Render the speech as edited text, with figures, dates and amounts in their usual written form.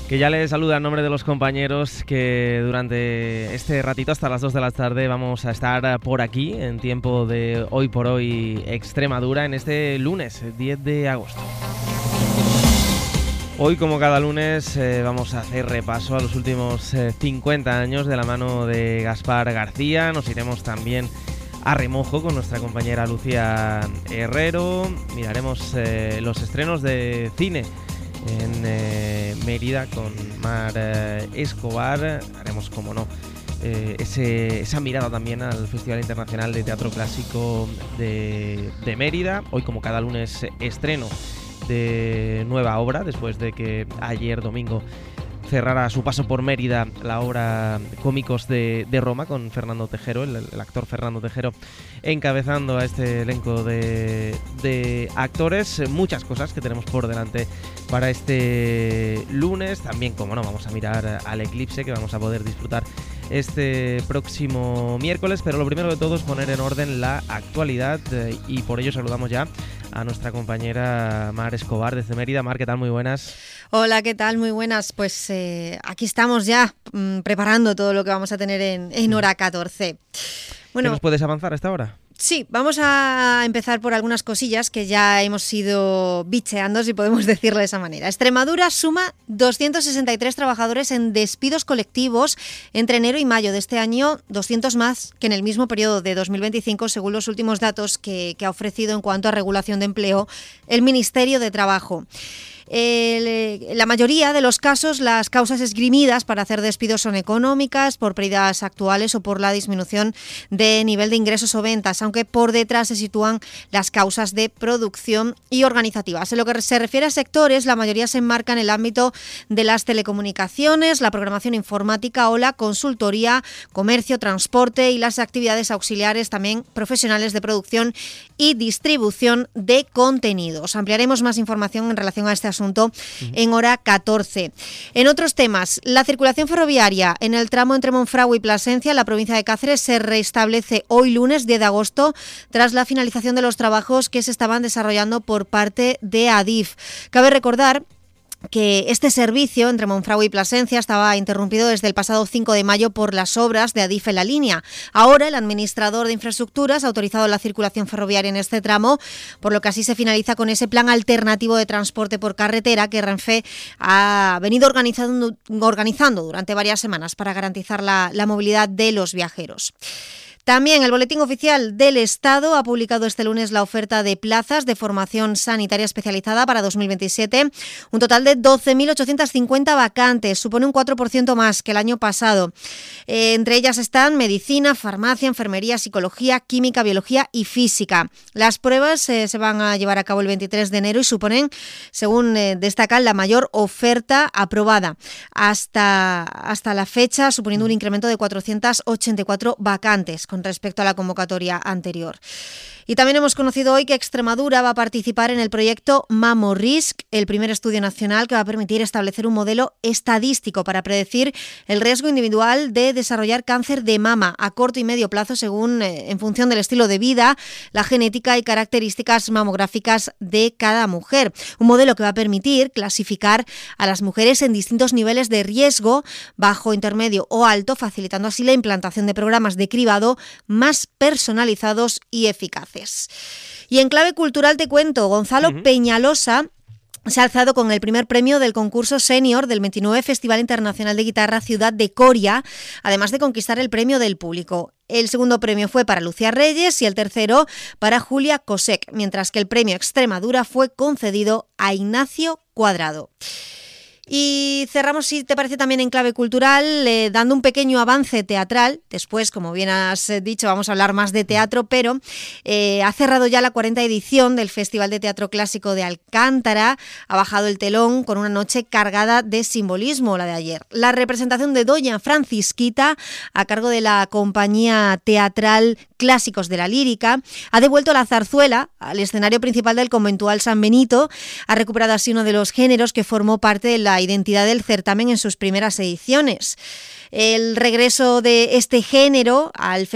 que ya les saluda en nombre de los compañeros que durante este ratito hasta las 2 de la tarde vamos a estar por aquí en tiempo de Hoy por Hoy Extremadura en este lunes 10 de agosto. Hoy, como cada lunes, vamos a hacer repaso a los últimos 50 años de la mano de Gaspar García. Nos iremos también a remojo con nuestra compañera Lucía Herrero. Miraremos los estrenos de cine en Mérida con Mar Escobar. Haremos, como no, esa mirada también al Festival Internacional de Teatro Clásico de Mérida. Hoy, como cada lunes, estreno de nueva obra, después de que ayer domingo cerrara su paso por Mérida la obra Cómicos de Roma con Fernando Tejero, el actor Fernando Tejero, encabezando a este elenco de actores. Muchas cosas que tenemos por delante para este lunes. También, como no, vamos a mirar al eclipse que vamos a poder disfrutar este próximo miércoles, pero lo primero de todo es poner en orden la actualidad y por ello saludamos ya a nuestra compañera Mar Escobar desde Mérida. Mar, ¿qué tal? Muy buenas. Hola, ¿qué tal? Muy buenas. Pues aquí estamos ya preparando todo lo que vamos a tener en hora 14. Bueno, ¿qué nos puedes avanzar a esta hora? Sí, vamos a empezar por algunas cosillas que ya hemos ido bicheando, si podemos decirlo de esa manera. Extremadura suma 263 trabajadores en despidos colectivos entre enero y mayo de este año, 200 más que en el mismo periodo de 2025, según los últimos datos que ha ofrecido en cuanto a regulación de empleo el Ministerio de Trabajo. La mayoría de los casos, las causas esgrimidas para hacer despidos son económicas, por pérdidas actuales o por la disminución de nivel de ingresos o ventas, aunque por detrás se sitúan las causas de producción y organizativas. En lo que se refiere a sectores, la mayoría se enmarca en el ámbito de las telecomunicaciones, la programación informática o la consultoría, comercio, transporte y las actividades auxiliares, también profesionales de producción y distribución de contenidos. Ampliaremos más información en relación a este asunto en hora 14. En otros temas, la circulación ferroviaria en el tramo entre Monfragüe y Plasencia, en la provincia de Cáceres, se restablece hoy lunes 10 de agosto tras la finalización de los trabajos que se estaban desarrollando por parte de Adif. Cabe recordar que este servicio entre Monfragüe y Plasencia estaba interrumpido desde el pasado 5 de mayo por las obras de Adif en la línea. Ahora el administrador de infraestructuras ha autorizado la circulación ferroviaria en este tramo, por lo que así se finaliza con ese plan alternativo de transporte por carretera que Renfe ha venido organizando durante varias semanas para garantizar la movilidad de los viajeros. También el Boletín Oficial del Estado ha publicado este lunes la oferta de plazas de formación sanitaria especializada para 2027, un total de 12.850 vacantes, supone un 4% más que el año pasado. Entre ellas están medicina, farmacia, enfermería, psicología, química, biología y física. Las pruebas se van a llevar a cabo el 23 de enero y suponen, según destacan, la mayor oferta aprobada hasta la fecha, suponiendo un incremento de 484 vacantes con respecto a la convocatoria anterior. Y también hemos conocido hoy que Extremadura va a participar en el proyecto MamoRisk, el primer estudio nacional que va a permitir establecer un modelo estadístico para predecir el riesgo individual de desarrollar cáncer de mama a corto y medio plazo según en función del estilo de vida, la genética y características mamográficas de cada mujer. Un modelo que va a permitir clasificar a las mujeres en distintos niveles de riesgo, bajo, intermedio o alto, facilitando así la implantación de programas de cribado más personalizados y eficaces. Y en clave cultural te cuento, Gonzalo Peñalosa se ha alzado con el primer premio del concurso senior del 29 Festival Internacional de Guitarra Ciudad de Coria, además de conquistar el premio del público. El segundo premio fue para Lucía Reyes y el tercero para Julia Cosec, mientras que el premio Extremadura fue concedido a Ignacio Cuadrado. Y cerramos, si te parece, también en clave cultural, dando un pequeño avance teatral. Después, como bien has dicho, vamos a hablar más de teatro, pero ha cerrado ya la 40ª edición del Festival de Teatro Clásico de Alcántara. Ha bajado el telón con una noche cargada de simbolismo, la de ayer. La representación de Doña Francisquita, a cargo de la compañía teatral Clásicos de la Lírica, ha devuelto la zarzuela al escenario principal del conventual San Benito. Ha recuperado así uno de los géneros que formó parte de la identidad del certamen en sus primeras ediciones. El regreso de este género al